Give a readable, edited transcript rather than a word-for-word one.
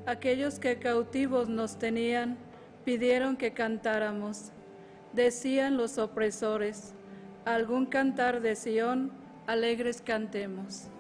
Aquellos que cautivos nos tenían, pidieron que cantáramos. Decían los opresores, algún cantar de Sión, alegres cantemos.